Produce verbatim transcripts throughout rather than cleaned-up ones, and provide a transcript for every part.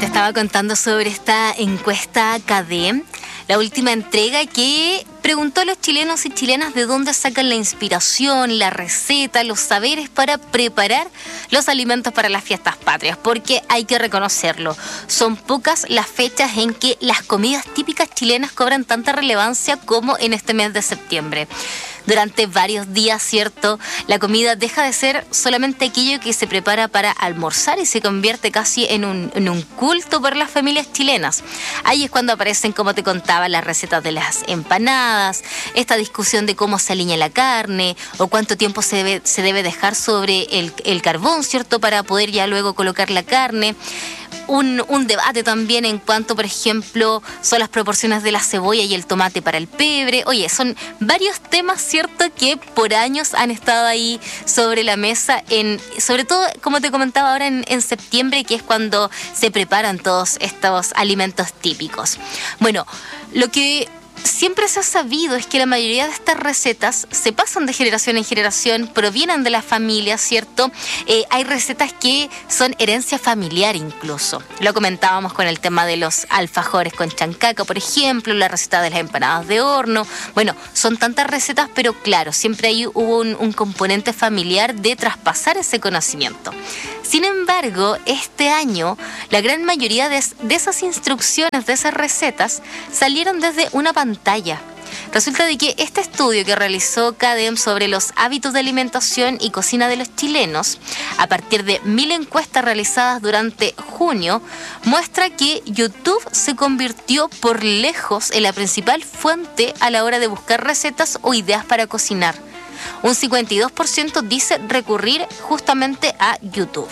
estaba contando sobre esta encuesta K D, la última entrega que preguntó a los chilenos y chilenas de dónde sacan la inspiración, la receta, los saberes para preparar los alimentos para las fiestas patrias, porque hay que reconocerlo, son pocas las fechas en que las comidas típicas chilenas cobran tanta relevancia como en este mes de septiembre. Durante varios días, ¿cierto?, la comida deja de ser solamente aquello que se prepara para almorzar y se convierte casi en un, en un culto por las familias chilenas. Ahí es cuando aparecen, como te contaba, las recetas de las empanadas, esta discusión de cómo se alinea la carne o cuánto tiempo se debe, se debe dejar sobre el, el carbón, ¿cierto?, para poder ya luego colocar la carne. Un, un debate también en cuanto, por ejemplo, son las proporciones de la cebolla y el tomate para el pebre. Oye, son varios temas, ¿cierto?, que por años han estado ahí sobre la mesa, en, sobre todo, como te comentaba ahora, en, en septiembre, que es cuando se preparan todos estos alimentos típicos. Bueno, lo que siempre se ha sabido es que la mayoría de estas recetas se pasan de generación en generación, provienen de la familia, ¿cierto? Eh, hay recetas que son herencia familiar incluso. Lo comentábamos con el tema de los alfajores con chancaca, por ejemplo, la receta de las empanadas de horno. Bueno, son tantas recetas, pero claro, siempre ahí hubo un, un componente familiar de traspasar ese conocimiento. Sin embargo, este año, la gran mayoría de, de esas instrucciones, de esas recetas, salieron desde una pantalla. Resulta de que este estudio que realizó K D E M sobre los hábitos de alimentación y cocina de los chilenos, a partir de mil encuestas realizadas durante junio, muestra que YouTube se convirtió por lejos en la principal fuente a la hora de buscar recetas o ideas para cocinar. Un cincuenta y dos por ciento dice recurrir justamente a YouTube.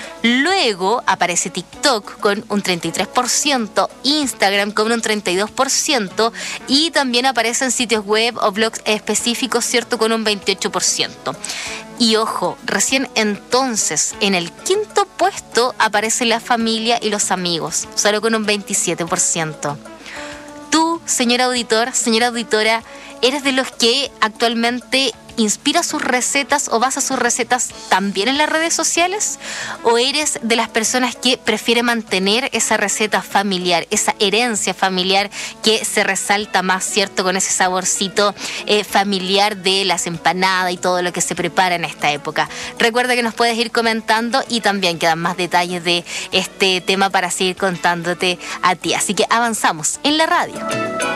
Luego aparece TikTok con un treinta y tres por ciento, Instagram con un treinta y dos por ciento y también aparecen sitios web o blogs específicos, ¿cierto?, con un veintiocho por ciento. Y ojo, recién entonces en el quinto puesto aparece la familia y los amigos, solo con un veintisiete por ciento. Tú, señor auditor, señora auditora, ¿eres de los que actualmente inspira sus recetas o basa sus recetas también en las redes sociales? ¿O eres de las personas que prefiere mantener esa receta familiar, esa herencia familiar que se resalta más, ¿cierto?, con ese saborcito eh, familiar de las empanadas y todo lo que se prepara en esta época? Recuerda que nos puedes ir comentando y también quedan más detalles de este tema para seguir contándote a ti. Así que avanzamos en la radio.